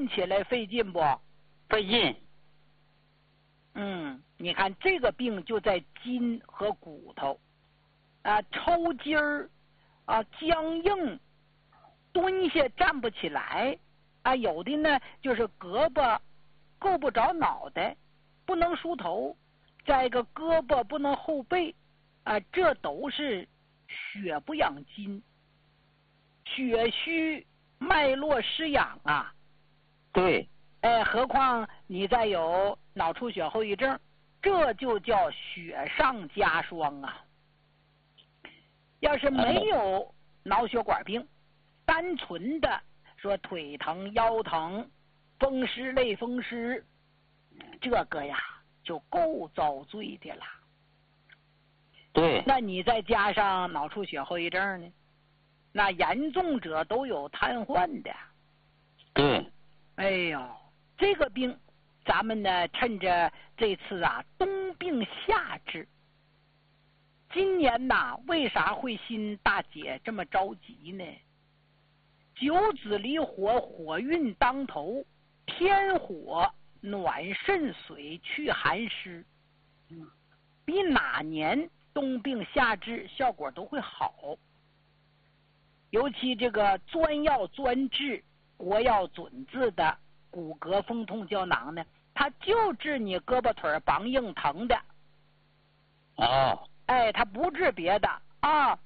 起来费劲不？ 费劲。 你看这个病就在筋和骨头啊，抽筋儿啊，僵硬，蹲下站不起来啊，有的呢就是胳膊够不着脑袋，不能梳头，再一个胳膊不能后背啊，这都是血不养筋，血虚脉络失养啊。 对。 何况你再有脑出血后遗症，这就叫雪上加霜啊。要是没有脑血管病，单纯的说腿疼腰疼风湿类风湿，这个呀就够遭罪的了。 对。 那你再加上脑出血后遗症呢，那严重者都有瘫痪的。 对。 哎呦，这个病咱们呢趁着这次啊冬病夏治。今年呐，为啥会新大姐这么着急呢？九子离火，火运当头，天火暖肾水去寒湿，比哪年冬病夏治效果都会好。尤其这个专药专治国药准字的骨骼风痛胶囊呢，它就治你胳膊腿绑硬疼的。它不治别的啊。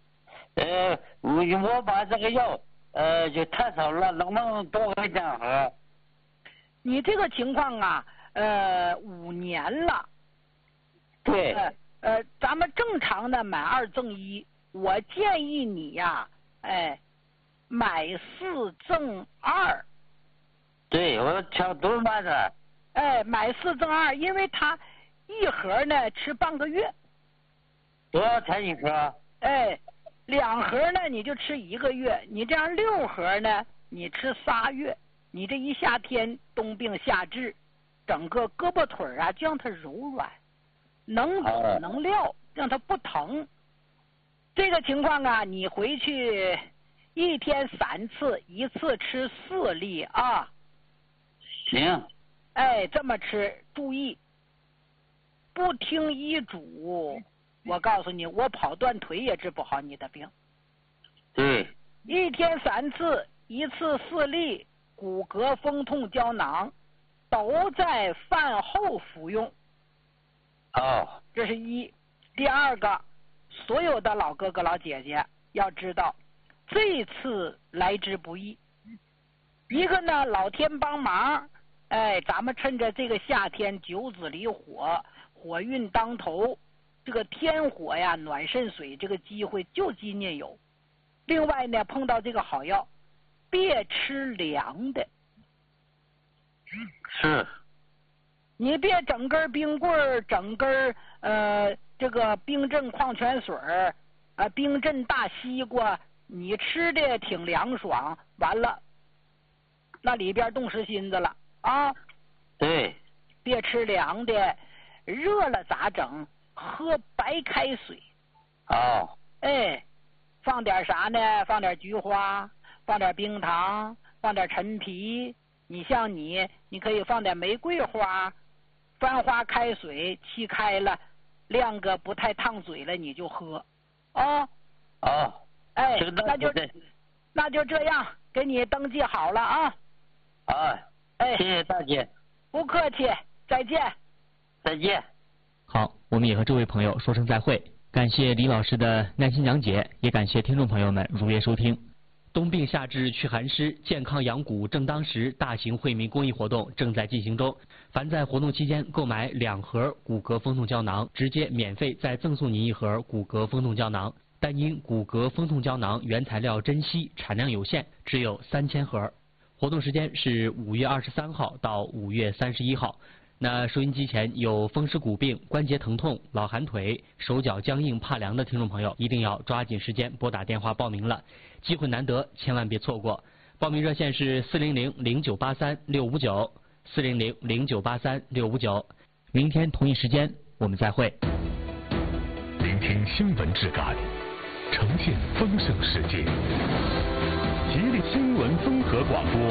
我把这个药就太少了，能不能多给点盒？ 你这个情况啊，5年了。 对。 咱们正常的买2赠1，我建议你呀，买4赠2。 对，我挑多买的。 买4赠2，因为它一盒呢吃半个月。 多少钱一盒 ？2盒呢你就吃1个月，你这样6盒呢你吃3月，你这一夏天冬病夏治，整个胳膊腿啊就让它柔软，能走能撂，让它不疼。这个情况啊，你回去1天3次，一次吃4粒啊。 行。 这么吃，注意不听医嘱，我告诉你，我跑断腿也治不好你的病。 对。 1天3次，一次4粒骨骼风痛胶囊，都在饭后服用。这是一。第二个，所有的老哥哥老姐姐要知道，这次来之不易。一个呢，老天帮忙，咱们趁着这个夏天九子离火，火运当头，这个天火呀暖肾水，这个机会就今年有。另外呢，碰到这个好药，别吃凉的。 是。 你别整根冰棍，整根这个冰镇矿泉水冰镇大西瓜，你吃的挺凉爽，完了那里边冻实心子了啊。 对。 别吃凉的，热了咋整？喝白开水。放点啥呢？放点菊花，放点冰糖，放点陈皮。你像你可以放点玫瑰花，番花开水，沏开了，晾个不太烫嘴了，你就喝。那就这样，给你登记好了啊。 谢谢大姐。 不客气，再见。 再见。 好，我们也和这位朋友说声再会。感谢李老师的耐心讲解，也感谢听众朋友们如约收听。冬病夏治祛寒湿，健康养骨正当时大型惠民公益活动正在进行中。凡在活动期间购买2盒骨骼风痛胶囊，直接免费再赠送您1盒骨骼风痛胶囊。但因骨骼风痛胶囊原材料珍稀，产量有限，只有3000盒。活动时间是5月23号到5月31号。那收音机前有风湿骨病、关节疼痛、老寒腿、手脚僵硬怕凉的听众朋友，一定要抓紧时间拨打电话报名了，机会难得，千万别错过。报名热线是400-0983-659，400-0983-659。明天同一时间我们再会。 聆听新闻质感，呈现丰盛世界。 吉林新闻综合广播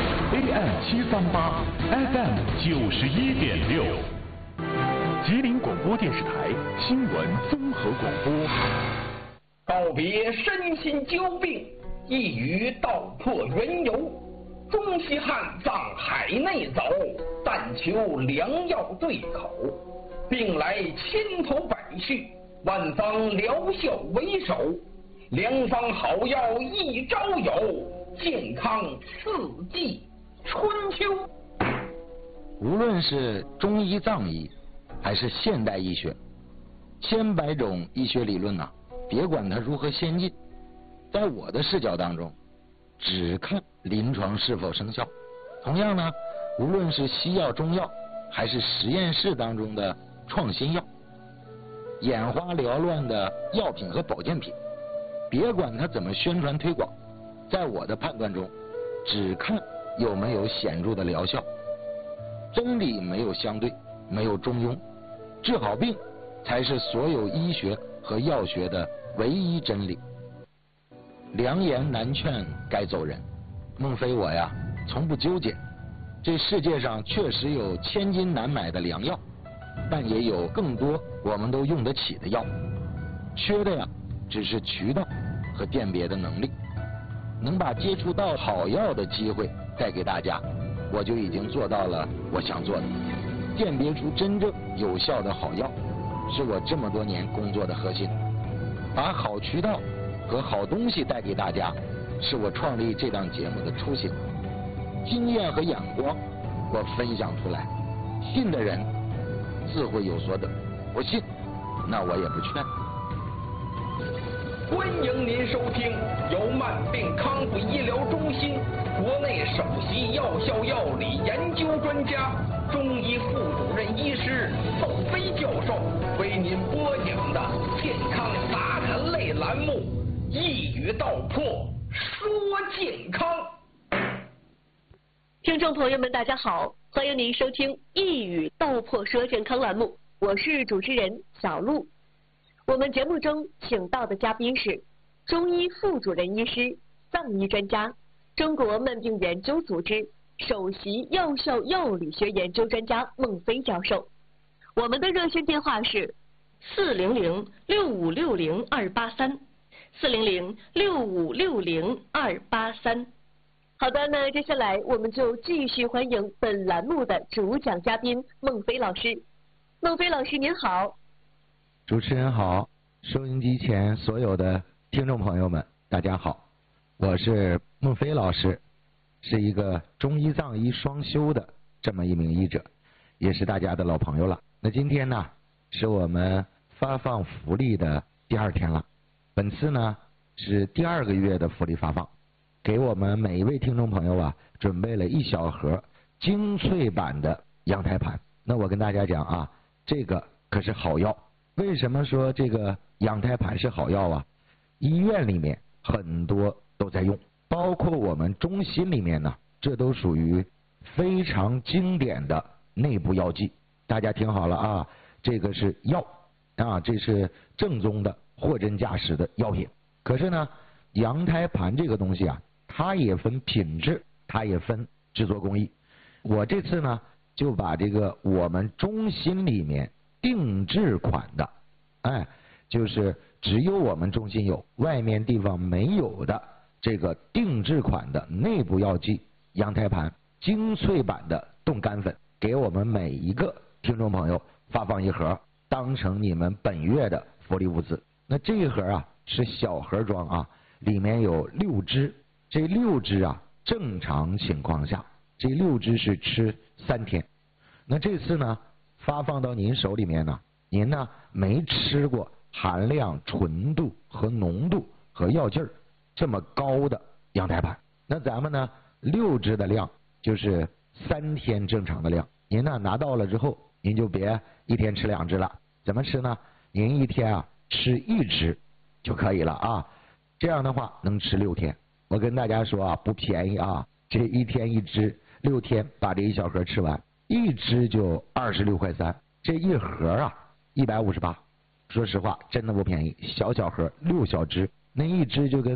AM738 FM91.6，吉林广播电视台新闻综合广播。 告别身心旧病，一语道破缘由。中西汉藏海内走，但求良药对口。病来千头百绪，万方疗效为首。良方好药一朝有，健康四季春秋。 无论是中医藏医还是现代医学，千百种医学理论别管它如何先进，在我的视角当中只看临床是否生效。同样呢，无论是西药中药还是实验室当中的创新药，眼花缭乱的药品和保健品，别管它怎么宣传推广，在我的判断中只看有没有显著的疗效。真理没有相对，没有中庸，治好病才是所有医学和药学的唯一真理。良言难劝该走人，孟非我从不纠结。这世界上确实有千金难买的良药，但也有更多我们都用得起的药，缺的只是渠道和鉴别的能力。能把接触到好药的机会带给大家，我就已经做到了我想做的。鉴别出真正有效的好药，是我这么多年工作的核心。把好渠道和好东西带给大家，是我创立这档节目的初心。经验和眼光我分享出来，信的人自会有所得，不信那我也不劝。 欢迎您收听由慢病康复医疗中心国内首席药效药理研究专家、中医副主任医师窦飞教授为您播讲的健康杂谈类栏目《一语道破说健康》。 听众朋友们，大家好，欢迎您收听《一语道破说健康》栏目，我是主持人小璐。我们节目中请到的嘉宾是中医副主任医师、藏医专家、中国慢病研究组织首席药效药理学研究专家孟非教授。我们的热线电话是400-6560-283，400-6560-283。好的，那接下来我们就继续欢迎本栏目的主讲嘉宾孟非老师。孟非老师您好。 主持人好，收音机前所有的听众朋友们大家好，我是孟非老师，是一个中医藏医双修的这么一名医者，也是大家的老朋友了。那今天呢是我们发放福利的第2天了，本次呢是第2个月的福利发放，给我们每一位听众朋友准备了1小盒精粹版的羊胎盘。那我跟大家讲这个可是好药。为什么说这个羊胎盘是好药医院里面很多都在用，包括我们中心里面呢，这都属于非常经典的内部药剂。大家听好了这个是药这是正宗的货真价实的药品。可是呢，羊胎盘这个东西它也分品质，它也分制作工艺。我这次呢就把这个我们中心里面定制款的就是只有我们中心有，外面地方没有的这个定制款的内部药剂羊胎盘精粹版的冻干粉，给我们每一个听众朋友发放1盒，当成你们本月的福利物资。那这一盒是小盒装里面有6支，这6支正常情况下这6支是吃3天。那这次呢发放到您手里面呢，您呢没吃过含量、纯度和浓度和药劲儿这么高的羊胎盘。那咱们呢6支的量就是3天正常的量，您呢拿到了之后，您就别1天吃2支了。怎么吃呢？您1天吃1支就可以了这样的话能吃6天。我跟大家说不便宜这1天1支，6天把这1小盒吃完，1支就26.3块，这1盒158。说实话真的不便宜，小盒6小支，那1支就跟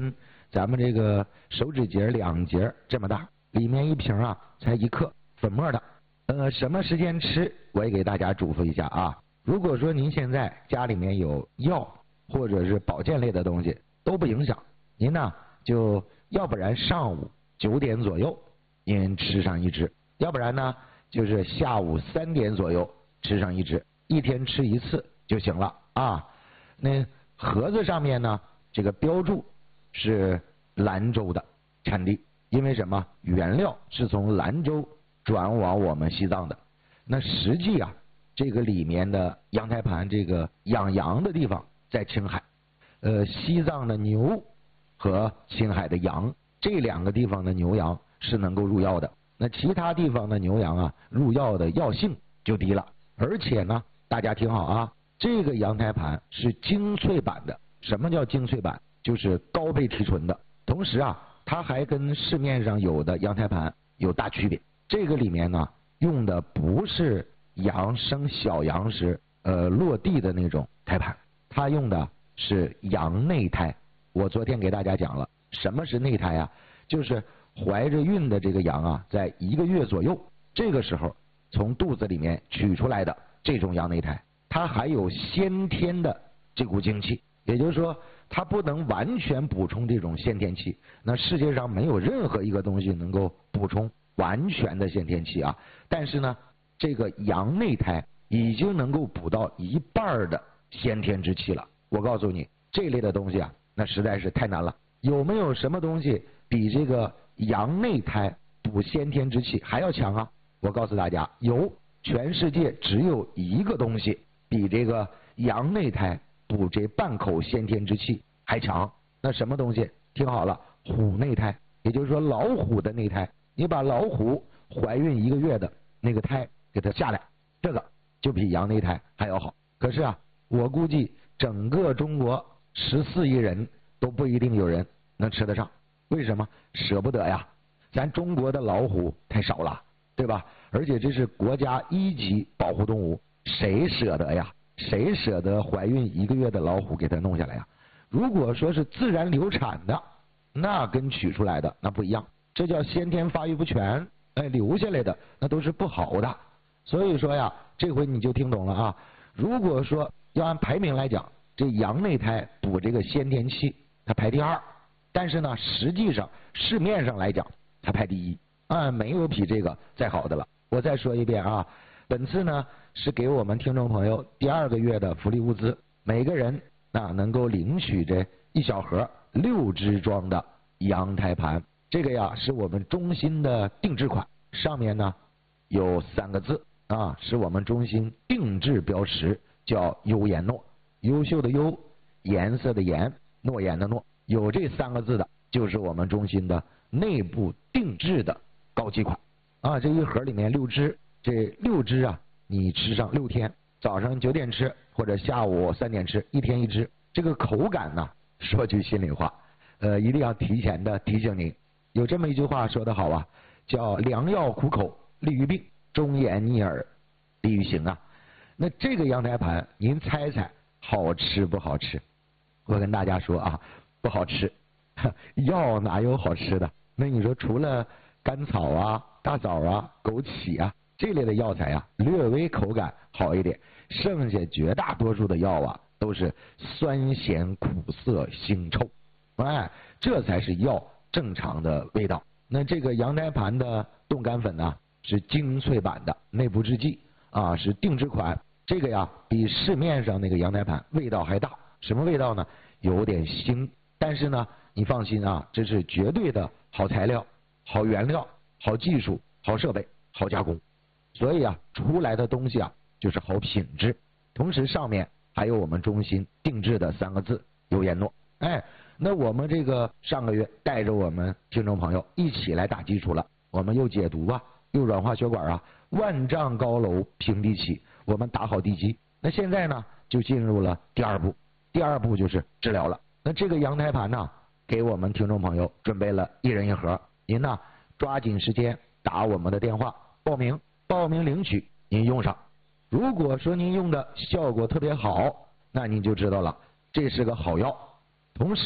咱们这个手指节2节这么大，里面一瓶啊才1克粉末的。什么时间吃，我也给大家嘱咐一下啊。如果说您现在家里面有药或者是保健类的东西都不影响，您呢就要不然上午9点左右您吃上1支，要不然呢就是下午3点左右吃上1支，一天吃1次就行了啊。那盒子上面呢这个标注是兰州的产地，因为什么？原料是从兰州转往我们西藏的。那实际啊这个里面的羊胎盘，这个养羊的地方在青海，西藏的牛和青海的羊这2个地方的牛羊是能够入药的。那其他地方的牛羊啊入药的药性就低了。而且呢大家听好啊，这个羊胎盘是精粹版的。什么叫精粹版？就是高倍提纯的。同时啊它还跟市面上有的羊胎盘有大区别。这个里面呢用的不是羊生小羊时落地的那种胎盘，它用的是羊内胎。我昨天给大家讲了什么是内胎啊，就是怀着孕的这个羊啊在1个月左右，这个时候从肚子里面取出来的这种羊内胎，它还有先天的这股精气，也就是说它不能完全补充这种先天气。那世界上没有任何一个东西能够补充完全的先天气啊，但是呢这个羊内胎已经能够补到1半的先天之气了。我告诉你，这类的东西啊那实在是太难了。有没有什么东西比这个羊内胎补先天之气还要强啊？我告诉大家，有，全世界只有1个东西比这个羊内胎补这半口先天之气还强。那什么东西？听好了，虎内胎，也就是说老虎的内胎。你把老虎怀孕1个月的那个胎给它下来，这个就比羊内胎还要好。可是啊我估计整个中国14亿人都不一定有人能吃得上。为什么？舍不得呀，咱中国的老虎太少了，对吧？而且这是国家1级保护动物，谁舍得呀？谁舍得怀孕1个月的老虎给它弄下来呀？如果说是自然流产的，那跟取出来的那不一样，这叫先天发育不全，留下来的那都是不好的。所以说呀，这回你就听懂了啊。如果说要按排名来讲，这羊内胎补这个先天气它排第2，但是呢实际上市面上来讲它排第1，没有比这个再好的了。我再说一遍啊，本次呢是给我们听众朋友第2个月的福利物资，每个人能够领取这1小盒6支装的羊胎盘。这个呀是我们中心的定制款，上面呢有3个字啊，是我们中心定制标识，叫优颜诺。优秀的优，颜色的颜，诺言的诺，有这3个字的就是我们中心的内部定制的高级款啊。这一盒里面6支，这6支啊你吃上6天，早上9点吃或者下午3点吃，一天1支。这个口感呢说句心里话，一定要提前的提醒您，有这么一句话说得好啊，叫良药苦口利于病，忠言逆耳利于行啊。那这个羊胎盘您猜猜好吃不好吃？我跟大家说啊，不好吃。药哪有好吃的？那你说除了甘草啊、大枣啊、枸杞啊这类的药材啊略微口感好一点，剩下绝大多数的药啊都是酸咸苦涩腥臭，这才是药正常的味道。那这个羊胎盘的冻干粉呢是精粹版的内部制剂啊，是定制款。这个呀比市面上那个羊胎盘味道还大。什么味道呢？有点腥，但是呢你放心啊，这是绝对的好材料、好原料、好技术、好设备、好加工，所以啊出来的东西啊就是好品质。同时上面还有我们中心定制的3个字优颜诺。那我们这个上个月带着我们听众朋友一起来打基础了，我们又解毒啊，又软化血管啊，万丈高楼平地起，我们打好地基。那现在呢就进入了第2步，第2步就是治疗了。那这个羊胎盘呢给我们听众朋友准备了1人1盒，您呢抓紧时间打我们的电话报名领取，您用上。如果说您用的效果特别好，那您就知道了这是个好药。同时啊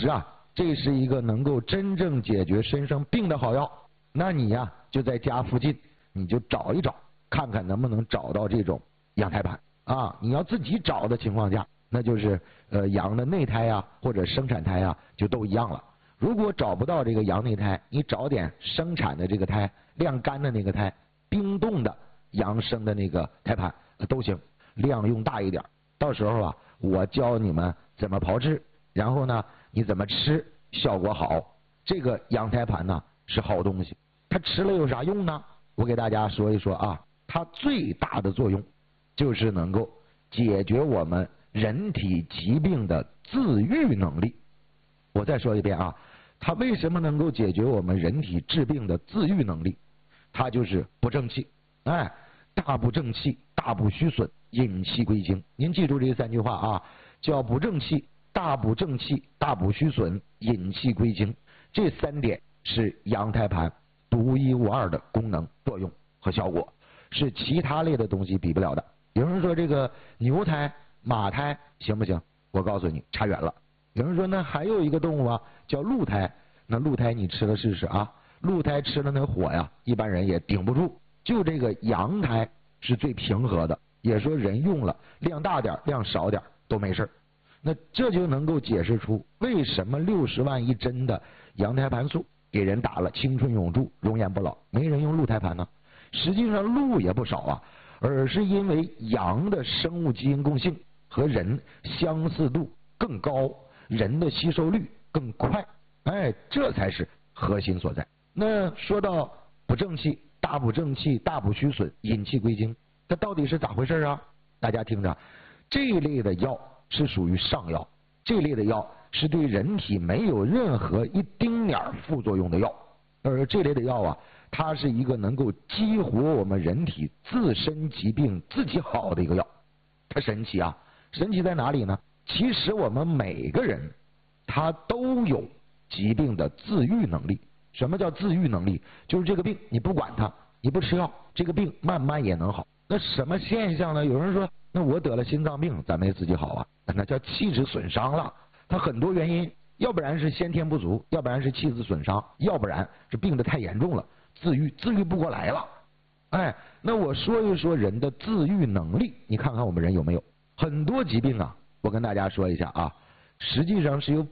这是一个能够真正解决身上病的好药。那你呀，就在家附近，你就找一找，看看能不能找到这种羊胎盘啊。你要自己找的情况下，那就是羊的内胎啊或者生产胎啊，就都一样了。如果找不到这个羊内胎，你找点生产的这个胎，晾干的那个胎，冰冻的羊生的那个胎盘都行，量用大一点。到时候啊，我教你们怎么炮制，然后呢，你怎么吃，效果好。这个羊胎盘呢是好东西，它吃了有啥用呢？我给大家说一说啊，它最大的作用就是能够解决我们人体疾病的自愈能力。我再说一遍啊，它为什么能够解决我们人体治病的自愈能力？它就是不正气，大不正气，大不虚损，引气归经。您记住这3句话啊，叫不正气、大不正气、大不虚损，引气归经。这3点是羊胎盘独一无二的功能、作用和效果，是其他类的东西比不了的。有人说这个牛胎、马胎行不行？我告诉你，差远了。有人说那还有一个动物啊，叫鹿胎。那鹿胎你吃了试试啊，鹿胎吃了那火呀，一般人也顶不住。就这个羊胎是最平和的，也说人用了量大点量少点都没事。那这就能够解释出为什么60万一针的羊胎盘素给人打了青春永驻、容颜不老，没人用鹿胎盘呢？实际上鹿也不少啊，而是因为羊的生物基因共性和人相似度更高，人的吸收率更快，这才是核心所在。那说到不正气、大不正气、大不虚损，引气归经，它到底是咋回事啊？大家听着，这一类的药是属于上药，这类的药是对人体没有任何一丁点副作用的药，而这类的药啊，它是一个能够激活我们人体自身疾病自己好的一个药。它神奇啊，神奇在哪里呢？其实我们每个人他都有疾病的自愈能力。什么叫自愈能力？就是这个病你不管它，你不吃药，这个病慢慢也能好。那什么现象呢？有人说那我得了心脏病咋没自己好啊？那叫气质损伤了。它很多原因，要不然是先天不足，要不然是气质损伤，要不然是病得太严重了，自愈不过来了。那我说一说人的自愈能力，你看看我们人有没有？很多疾病啊，我跟大家说一下啊，实际上是有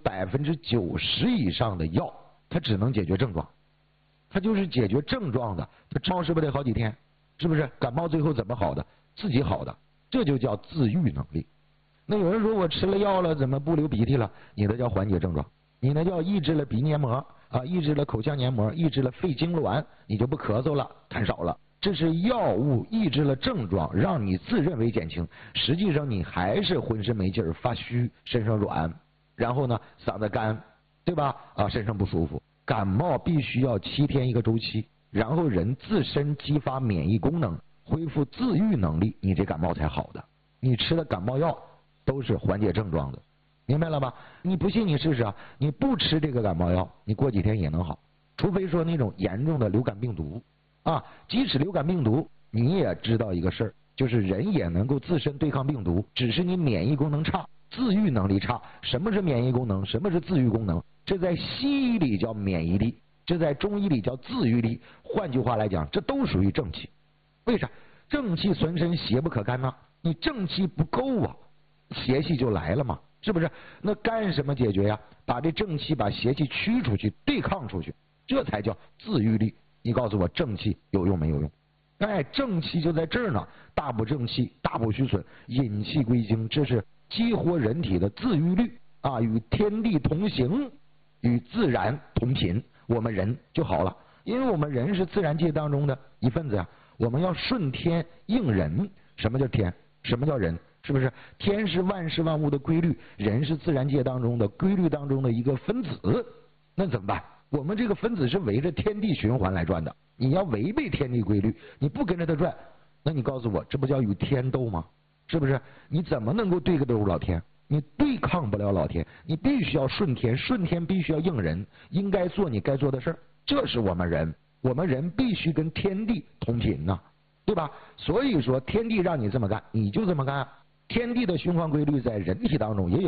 90%以上的药它只能解决症状，它就是解决症状的。它烧是不是得好几天？是不是？感冒最后怎么好的？自己好的，这就叫自愈能力。那有人说我吃了药了，怎么不流鼻涕了？你那叫缓解症状，你那叫抑制了鼻黏膜啊，抑制了口腔黏膜，抑制了肺痉挛，你就不咳嗽了，痰少了。这是药物抑制了症状，让你自认为减轻，实际上你还是浑身没劲儿、发虚、身上软，然后呢嗓子干，对吧？身上不舒服。感冒必须要7天一个周期，然后人自身激发免疫功能，恢复自愈能力，你这感冒才好的。你吃的感冒药都是缓解症状的，明白了吧？你不信你试试啊，你不吃这个感冒药，你过几天也能好，除非说那种严重的流感病毒啊。即使流感病毒，你也知道一个事儿，就是人也能够自身对抗病毒，只是你免疫功能差，自愈能力差。什么是免疫功能？什么是自愈功能？这在西医里叫免疫力，这在中医里叫自愈力。换句话来讲，这都属于正气。为啥？正气存身，邪不可干呢？你正气不够啊，邪气就来了嘛，是不是？那干什么解决呀？把这正气、把邪气驱出去，对抗出去，这才叫自愈力。你告诉我，正气有用没有用？正气就在这儿呢。大不正气，大不虚损，引气归经，这是激活人体的自愈力啊，与天地同行，与自然同频，我们人就好了。因为我们人是自然界当中的一份子呀，我们要顺天应人。什么叫天？什么叫人？是不是？天是万事万物的规律，人是自然界当中的规律当中的一个分子。那怎么办？我们这个分子是围着天地循环来转的，你要违背天地规律，你不跟着它转，那你告诉我，这不叫与天斗吗？是不是？你怎么能够对得住老天？你对抗不了老天，你必须要顺天，顺天必须要应人，应该做你该做的事儿。这是我们人，我们人必须跟天地同频呐，对吧？所以说天地让你这么干，你就这么干。天地的循环规律在人体当中也有啊，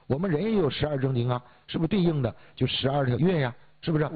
我们人也有12正经啊，是不是对应的就12个月呀？是不是？